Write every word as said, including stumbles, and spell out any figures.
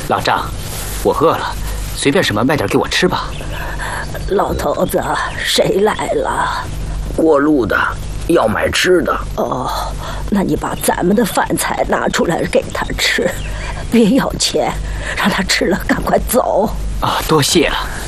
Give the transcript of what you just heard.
老丈，我饿了，随便什么卖点给我吃吧。 老头子，谁来了？ 过路的，要买吃的。 哦，那你把咱们的饭菜拿出来给他吃，别要钱，让他吃了赶快走。 啊，多谢了。